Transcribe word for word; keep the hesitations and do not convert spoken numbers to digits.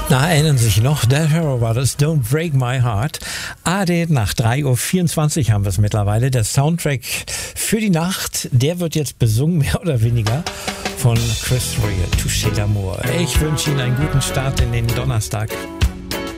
Na, erinnern Sie sich noch? Der Hero war das, Don't Break My Heart. Ade, nach drei Uhr vierundzwanzig haben wir es mittlerweile. Der Soundtrack für die Nacht, der wird jetzt besungen, mehr oder weniger, von Chris Rea, Touché d'amour. Ich wünsche Ihnen einen guten Start in den Donnerstag.